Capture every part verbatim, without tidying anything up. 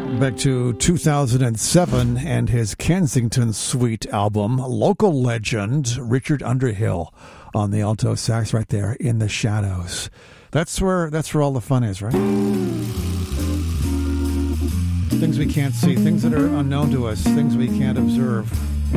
Back to two thousand seven and his Kensington Suite album, local legend Richard Underhill on the alto sax right there in the shadows. That's where that's where all the fun is, right? Things we can't see, things that are unknown to us, things we can't observe.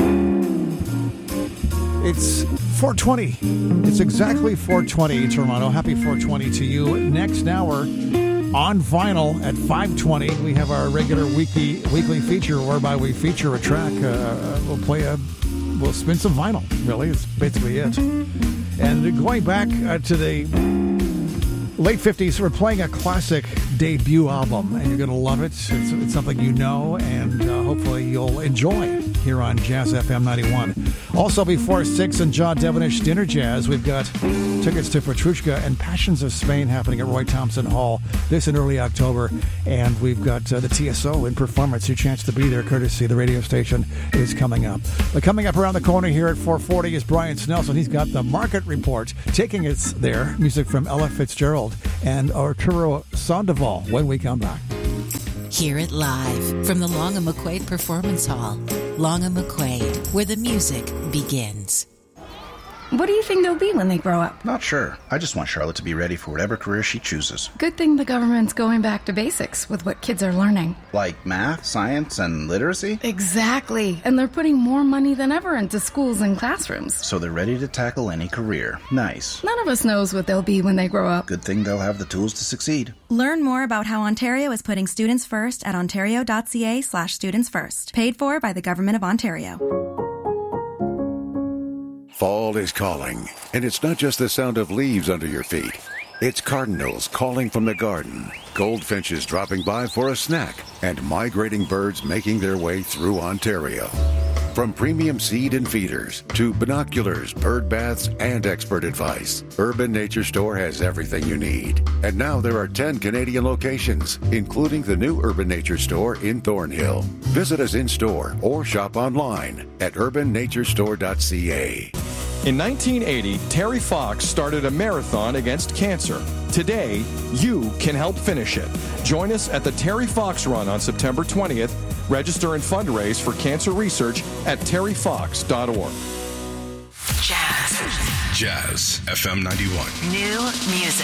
It's four twenty. It's exactly four twenty, Toronto. Happy four twenty to you. Next hour on vinyl at five twenty, we have our regular weekly weekly feature whereby we feature a track. Uh, we'll play a, we'll spin some vinyl, really. It's basically it. And going back uh, to the late fifties, we're playing a classic debut album, and you're going to love it. It's, it's something you know, and uh, hopefully you'll enjoy here on Jazz F M ninety-one. Also, before six and John Devonish Dinner Jazz, we've got tickets to Petrushka and Passions of Spain happening at Roy Thompson Hall this in early October. And we've got uh, the T S O in performance. Your chance to be there, courtesy of the radio station, is coming up. But coming up around the corner here at four forty is Brian Snelson. He's got the Market Report taking us there. Music from Ella Fitzgerald and Arturo Sandoval when we come back. Hear it live from the Long and McQuaid Performance Hall. Long and McQuaid, where the music begins. What do you think they'll be when they grow up? Not sure. I just want Charlotte to be ready for whatever career she chooses. Good thing the government's going back to basics with what kids are learning. Like math, science, and literacy? Exactly. And they're putting more money than ever into schools and classrooms. So they're ready to tackle any career. Nice. None of us knows what they'll be when they grow up. Good thing they'll have the tools to succeed. Learn more about how Ontario is putting students first at ontario.ca slash students first. Paid for by the Government of Ontario. Fall is calling, and it's not just the sound of leaves under your feet. It's cardinals calling from the garden, goldfinches dropping by for a snack, and migrating birds making their way through Ontario. From premium seed and feeders to binoculars, bird baths, and expert advice, Urban Nature Store has everything you need. And now there are ten Canadian locations, including the new Urban Nature Store in Thornhill. Visit us in-store or shop online at urban nature store dot c a. In nineteen eighty, Terry Fox started a marathon against cancer. Today, you can help finish it. Join us at the Terry Fox Run on September twentieth. Register and fundraise for cancer research at terry fox dot org. Jazz. Jazz F M ninety-one. New music.